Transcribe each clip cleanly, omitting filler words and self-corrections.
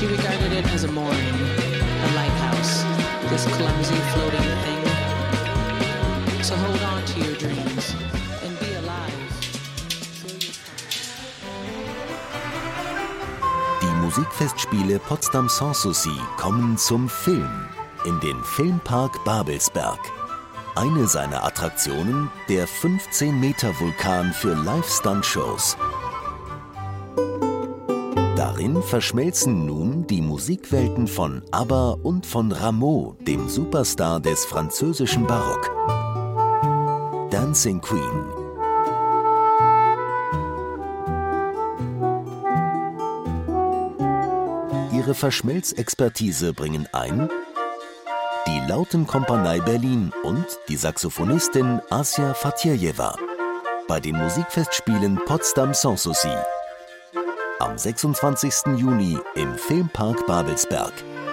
She regarded it as a mooring, a lighthouse, this clumsy floating thing. So hold on to your dreams and be alive. Die Musikfestspiele Potsdam Sanssouci kommen zum Film in den Filmpark Babelsberg. Eine seiner Attraktionen, der 15-Meter-Vulkan für Live-Stunt-Shows. Darin verschmelzen nun die Musikwelten von ABBA und von Rameau, dem Superstar des französischen Barock. Dancing Queen. Ihre Verschmelzexpertise bringen ein die Lautenkompanie Berlin und die Saxophonistin Asia Fatirjewa bei den Musikfestspielen Potsdam Sanssouci. Am 26. Juni im Filmpark Babelsberg.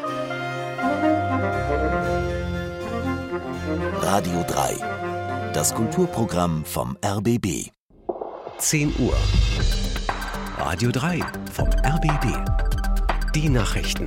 Radio 3, das Kulturprogramm vom RBB. 10 Uhr. Radio 3 vom RBB. Die Nachrichten.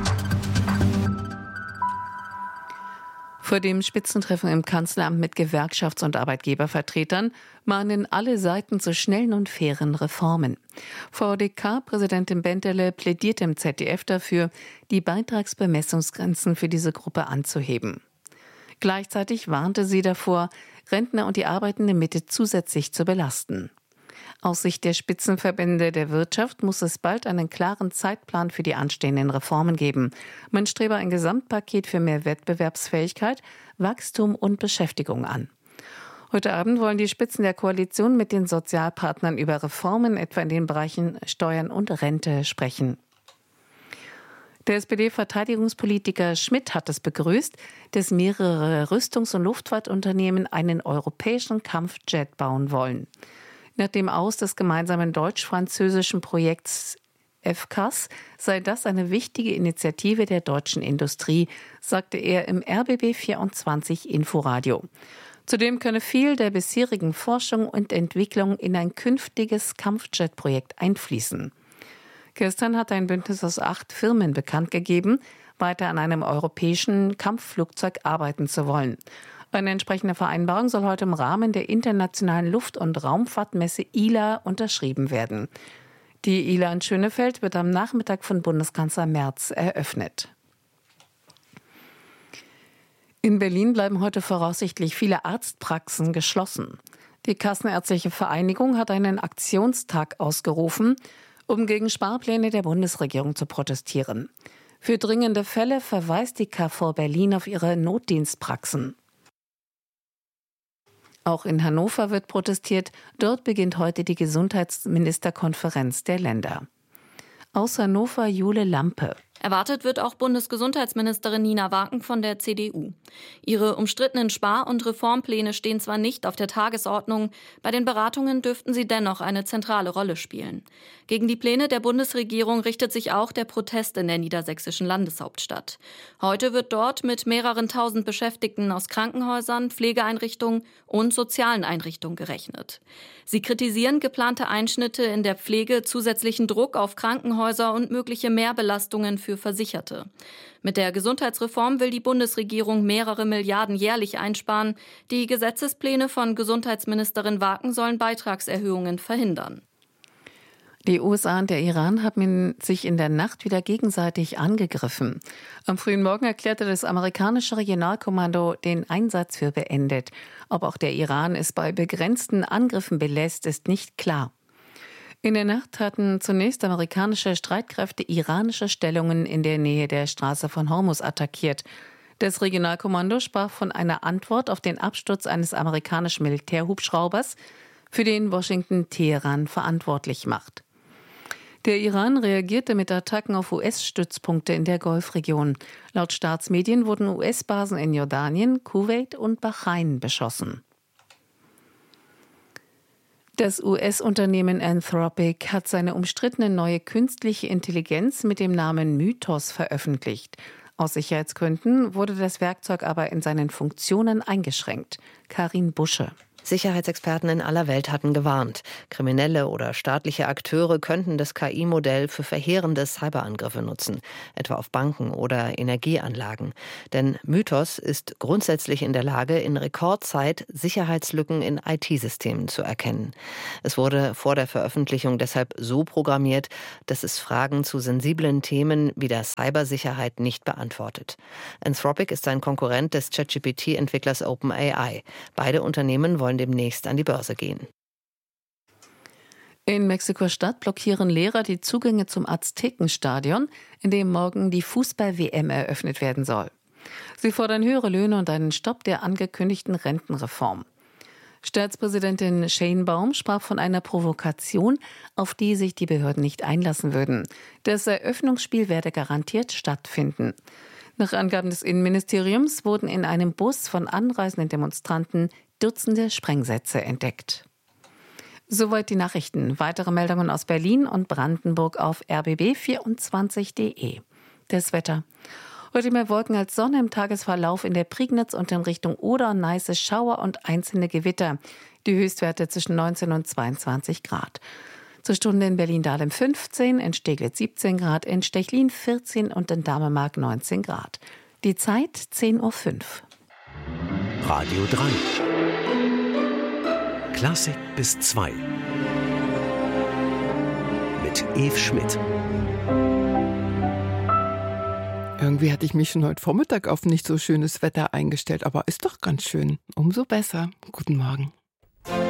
Vor dem Spitzentreffen im Kanzleramt mit Gewerkschafts- und Arbeitgebervertretern mahnen alle Seiten zu schnellen und fairen Reformen. VDK-Präsidentin Benterle plädiert im ZDF dafür, die Beitragsbemessungsgrenzen für diese Gruppe anzuheben. Gleichzeitig warnte sie davor, Rentner und die arbeitende Mitte zusätzlich zu belasten. Aus Sicht der Spitzenverbände der Wirtschaft muss es bald einen klaren Zeitplan für die anstehenden Reformen geben. Man strebe ein Gesamtpaket für mehr Wettbewerbsfähigkeit, Wachstum und Beschäftigung an. Heute Abend wollen die Spitzen der Koalition mit den Sozialpartnern über Reformen, etwa in den Bereichen Steuern und Rente, sprechen. Der SPD-Verteidigungspolitiker Schmidt hat es begrüßt, dass mehrere Rüstungs- und Luftfahrtunternehmen einen europäischen Kampfjet bauen wollen. Nach dem Aus des gemeinsamen deutsch-französischen Projekts FCAS sei das eine wichtige Initiative der deutschen Industrie, sagte er im RBB 24 Inforadio. Zudem könne viel der bisherigen Forschung und Entwicklung in ein künftiges Kampfjet-Projekt einfließen. Gestern hat ein Bündnis aus 8 Firmen bekannt gegeben, weiter an einem europäischen Kampfflugzeug arbeiten zu wollen. Eine entsprechende Vereinbarung soll heute im Rahmen der internationalen Luft- und Raumfahrtmesse ILA unterschrieben werden. Die ILA in Schönefeld wird am Nachmittag von Bundeskanzler Merz eröffnet. In Berlin bleiben heute voraussichtlich viele Arztpraxen geschlossen. Die Kassenärztliche Vereinigung hat einen Aktionstag ausgerufen, um gegen Sparpläne der Bundesregierung zu protestieren. Für dringende Fälle verweist die KV Berlin auf ihre Notdienstpraxen. Auch in Hannover wird protestiert. Dort beginnt heute die Gesundheitsministerkonferenz der Länder. Aus Hannover Jule Lampe. Erwartet wird auch Bundesgesundheitsministerin Nina Waken von der CDU. Ihre umstrittenen Spar- und Reformpläne stehen zwar nicht auf der Tagesordnung, bei den Beratungen dürften sie dennoch eine zentrale Rolle spielen. Gegen die Pläne der Bundesregierung richtet sich auch der Protest in der niedersächsischen Landeshauptstadt. Heute wird dort mit mehreren tausend Beschäftigten aus Krankenhäusern, Pflegeeinrichtungen und sozialen Einrichtungen gerechnet. Sie kritisieren geplante Einschnitte in der Pflege, zusätzlichen Druck auf Krankenhäuser und mögliche Mehrbelastungen für Versicherte. Mit der Gesundheitsreform will die Bundesregierung mehrere Milliarden jährlich einsparen. Die Gesetzespläne von Gesundheitsministerin Waken sollen Beitragserhöhungen verhindern. Die USA und der Iran haben sich in der Nacht wieder gegenseitig angegriffen. Am frühen Morgen erklärte das amerikanische Regionalkommando den Einsatz für beendet. Ob auch der Iran es bei begrenzten Angriffen belässt, ist nicht klar. In der Nacht hatten zunächst amerikanische Streitkräfte iranische Stellungen in der Nähe der Straße von Hormuz attackiert. Das Regionalkommando sprach von einer Antwort auf den Absturz eines amerikanischen Militärhubschraubers, für den Washington Teheran verantwortlich macht. Der Iran reagierte mit Attacken auf US-Stützpunkte in der Golfregion. Laut Staatsmedien wurden US-Basen in Jordanien, Kuwait und Bahrain beschossen. Das US-Unternehmen Anthropic hat seine umstrittene neue künstliche Intelligenz mit dem Namen Mythos veröffentlicht. Aus Sicherheitsgründen wurde das Werkzeug aber in seinen Funktionen eingeschränkt. Karin Busche. Sicherheitsexperten in aller Welt hatten gewarnt. Kriminelle oder staatliche Akteure könnten das KI-Modell für verheerende Cyberangriffe nutzen, etwa auf Banken oder Energieanlagen. Denn Mythos ist grundsätzlich in der Lage, in Rekordzeit Sicherheitslücken in IT-Systemen zu erkennen. Es wurde vor der Veröffentlichung deshalb so programmiert, dass es Fragen zu sensiblen Themen wie der Cybersicherheit nicht beantwortet. Anthropic ist ein Konkurrent des ChatGPT-Entwicklers OpenAI. Beide Unternehmen wollen demnächst an die Börse gehen. In Mexiko-Stadt blockieren Lehrer die Zugänge zum Aztekenstadion, in dem morgen die Fußball-WM eröffnet werden soll. Sie fordern höhere Löhne und einen Stopp der angekündigten Rentenreform. Staatspräsidentin Sheinbaum sprach von einer Provokation, auf die sich die Behörden nicht einlassen würden. Das Eröffnungsspiel werde garantiert stattfinden. Nach Angaben des Innenministeriums wurden in einem Bus von anreisenden Demonstranten Dutzende Sprengsätze entdeckt. Soweit die Nachrichten. Weitere Meldungen aus Berlin und Brandenburg auf rbb24.de. Das Wetter. Heute mehr Wolken als Sonne, im Tagesverlauf in der Prignitz und in Richtung Oder Neiße Schauer und einzelne Gewitter. Die Höchstwerte zwischen 19 und 22 Grad. Zur Stunde in Berlin-Dahlem 15, in Steglitz 17 Grad, in Stechlin 14 und in Damemark 19 Grad. Die Zeit 10:05 Uhr. Radio 3. Klassik bis 2. Mit Eve Schmidt. Irgendwie hatte ich mich schon heute Vormittag auf nicht so schönes Wetter eingestellt, aber ist doch ganz schön. Umso besser. Guten Morgen.